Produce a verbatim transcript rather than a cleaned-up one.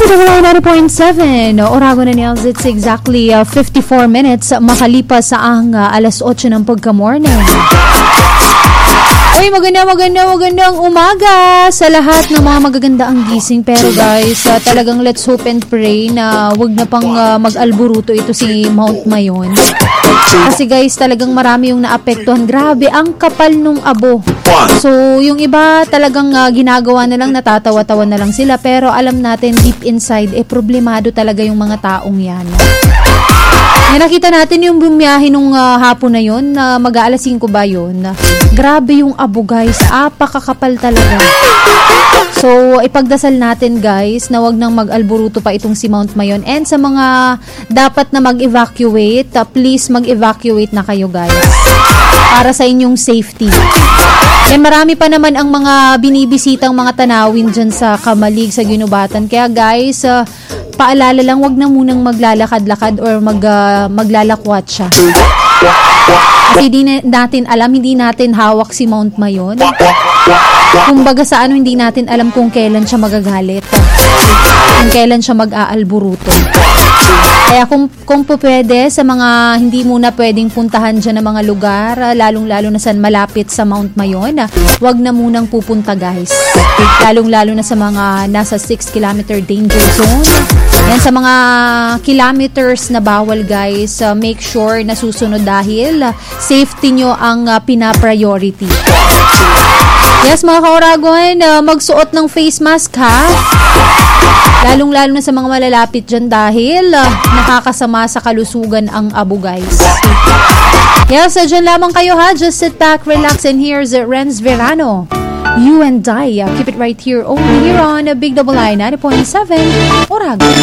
ninety point seven Oragon and Niels. It's exactly uh, fifty-four minutes makalipas sa ang uh, alas otso ng pagka-morning. Uy, maganda, maganda, magandang umaga sa lahat ng mga magaganda ang gising. Pero guys, uh, talagang let's hope and pray na wag na pang uh, mag-alburuto ito si Mount Mayon. Kasi guys, talagang marami yung naapektuhan. Grabe, ang kapal nung abo. So, yung iba talagang uh, ginagawa na lang, natatawa-tawa na lang sila. Pero alam natin, deep inside, eh, problemado talaga yung mga taong yan. May nakita natin yung bumiyahe nung uh, hapon na yun, na uh, mag-aalas singko ba yun? Grabe yung abo guys, apakakapal talaga. So, ipagdasal natin guys na wag nang mag-alburuto pa itong si Mount Mayon. And sa mga dapat na mag-evacuate, uh, please mag-evacuate na kayo guys. Para sa inyong safety. Eh, marami pa naman ang mga binibisitang mga tanawin dyan sa Kamalig, sa Ginubatan. Kaya guys, uh, paalala lang, wag na munang maglalakad-lakad or mag, uh, maglalakwat siya. Kasi hindi natin alam, hindi natin hawak si Mount Mayon. Kumbaga sa ano, hindi natin alam kung kailan siya magagalit. Kung kailan siya mag-aalburuto. Kaya kung, kung po pwede, sa mga hindi muna pwedeng puntahan dyan ng mga lugar, lalong-lalo na sa malapit sa Mount Mayon, wag na munang pupunta guys. Lalong-lalo na sa mga nasa six kilometer danger zone. Yan, sa mga kilometers na bawal guys, uh, make sure na susunod dahil uh, safety nyo ang uh, pina-priority. Yes, mga ka-Oragon, uh, magsuot ng face mask ha. Lalong-lalo na sa mga malalapit dyan dahil uh, nakakasama sa kalusugan ang abo guys. Yes, uh, dyan lamang kayo ha. Just sit back, relax, and here's uh, Renz Verano. You and I, uh, keep it right here, only here on uh, Big Double I ninety point seven Oragon.